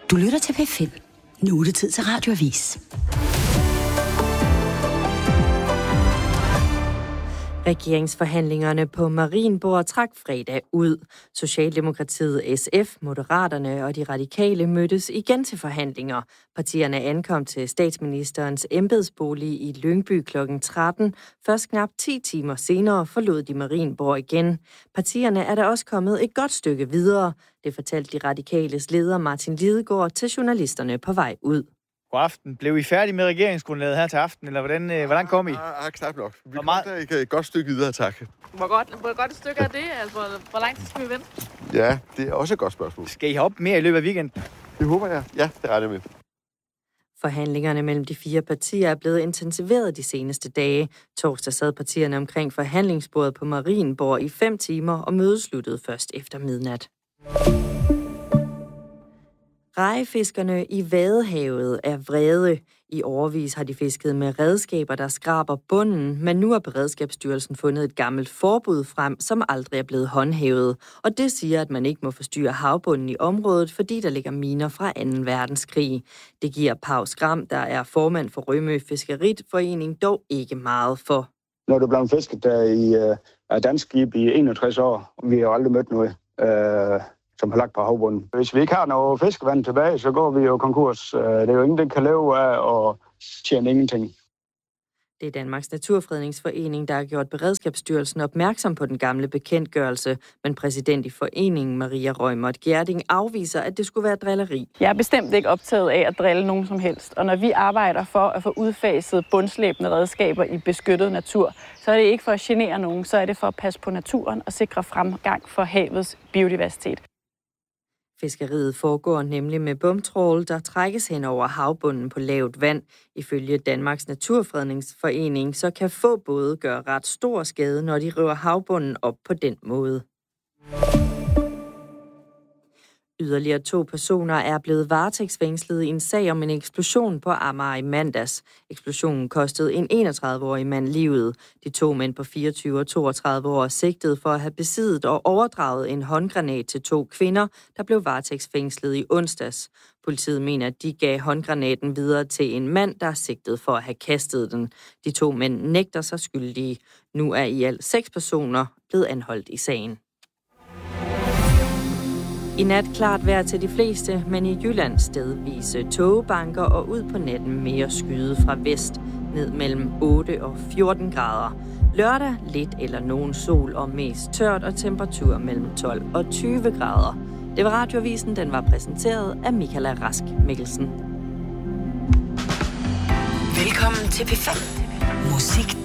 Du lytter til P5. Nu er det tid til Radioavis. Regeringsforhandlingerne på Marienborg trak fredag ud. Socialdemokratiet, SF, Moderaterne og de radikale mødtes igen til forhandlinger. Partierne ankom til statsministerens embedsbolig i Lyngby kl. 13. Først knap 10 timer senere forlod de Marienborg igen. Partierne er da også kommet et godt stykke videre. Det fortalte de radikales leder Martin Lidegaard til journalisterne på vej ud. God aften. Blev I færdige med regeringsgrundlaget her til aften, eller hvordan kom I? Knap nok. Vi kom der et godt stykke videre, tak. Hvor godt et stykke er det? Altså, hvor lang tid skal vi vente? Ja, det er også et godt spørgsmål. Skal I hoppe mere i løbet af weekenden? Det håber jeg. Ja, det regner jeg med. Forhandlingerne mellem de 4 partier er blevet intensiveret de seneste dage. Torsdag sad partierne omkring forhandlingsbordet på Marienborg i 5 timer, og mødet sluttede først efter midnat. Rejefiskerne i Vadehavet er vrede. I årevis har de fisket med redskaber, der skraber bunden, men nu har Beredskabsstyrelsen fundet et gammelt forbud frem, som aldrig er blevet håndhævet. Og det siger, at man ikke må forstyrre havbunden i området, fordi der ligger miner fra 2. verdenskrig. Det giver Pau Skram, der er formand for Rømø Fiskeritforening, dog ikke meget for. Når du er blevet fisket der i dansk skib i 61 år, vi har aldrig mødt noget, som har lagt på havbunden. Hvis vi ikke har noget fiskevand tilbage, så går vi jo konkurs. Det er jo ingen, der kan leve af og tjene ingenting. Det er Danmarks Naturfredningsforening, der har gjort Beredskabsstyrelsen opmærksom på den gamle bekendtgørelse, men præsident i foreningen, Maria Rømert Gjerding, afviser, at det skulle være drilleri. Jeg er bestemt ikke optaget af at drille nogen som helst, og når vi arbejder for at få udfaset bundslæbende redskaber i beskyttet natur, så er det ikke for at genere nogen, så er det for at passe på naturen og sikre fremgang for havets biodiversitet. Fiskeriet foregår nemlig med bomtrawl, der trækkes hen over havbunden på lavt vand. Ifølge Danmarks Naturfredningsforening, så kan få både gøre ret stor skade, når de river havbunden op på den måde. Yderligere 2 personer er blevet varetægtsfængslet i en sag om en eksplosion på Amager i mandags. Eksplosionen kostede en 31-årig mand livet. De 2 mænd på 24 og 32 år er sigtet for at have besiddet og overdraget en håndgranat til 2 kvinder, der blev varetægtsfængslet i onsdags. Politiet mener, at de gav håndgranaten videre til en mand, der er sigtet for at have kastet den. De 2 mænd nægter sig skyldige. Nu er i alt 6 personer blevet anholdt i sagen. I nat klart vejr til de fleste, men i Jylland stedvise tågebanker og ud på natten mere skyde fra vest, ned mellem 8 og 14 grader. Lørdag lidt eller nogen sol og mest tørt og temperatur mellem 12 og 20 grader. Det var Radioavisen, den var præsenteret af Michaela Rask Mikkelsen. Velkommen til P5. Musik